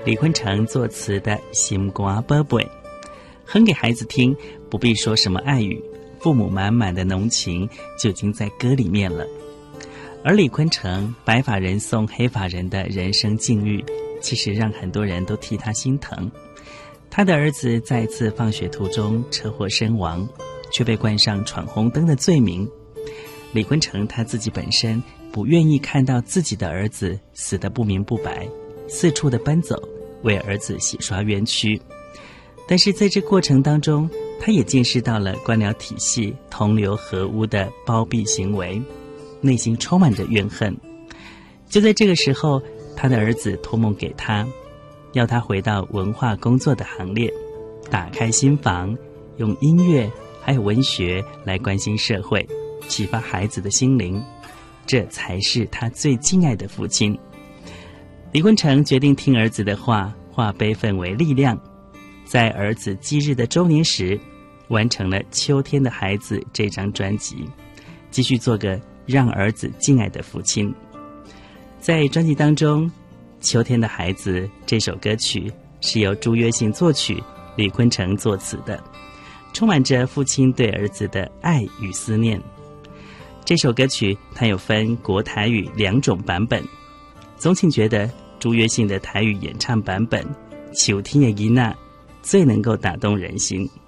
李坤城作词的《心肝宝贝》，哼给孩子听，不必说什么爱语，父母满满的浓情就已经在歌里面了。而李坤城白发人送黑发人的人生境遇，其实让很多人都替他心疼。他的儿子在一次放学途中车祸身亡，却被冠上闯红灯的罪名。李坤城他自己本身不愿意看到自己的儿子死得不明不白，四处的奔走，为儿子洗刷冤屈。但是在这过程当中，他也见识到了官僚体系同流合污的包庇行为，内心充满着怨恨。就在这个时候，他的儿子托梦给他，要他回到文化工作的行列，打开心房，用音乐还有文学来关心社会，启发孩子的心灵，这才是他最敬爱的父亲。李坤城决定听儿子的话，化悲愤为力量，在儿子忌日的周年时，完成了《秋天的孩子》这张专辑，继续做个让儿子敬爱的父亲。在专辑当中，《秋天的孩子》这首歌曲是由朱约信作曲，李坤城作词的，充满着父亲对儿子的爱与思念。这首歌曲它有分国台语2种版本，总请觉得朱约信的台语演唱版本《秋天的囡仔》最能够打动人心。